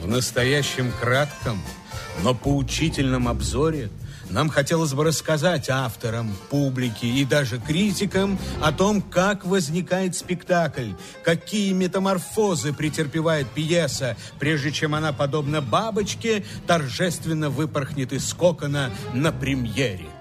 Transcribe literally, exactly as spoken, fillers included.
В настоящем кратком, но поучительном обзоре нам хотелось бы рассказать авторам, публике и даже критикам о том, как возникает спектакль, какие метаморфозы претерпевает пьеса, прежде чем она, подобно бабочке, торжественно выпорхнет из кокона на премьере.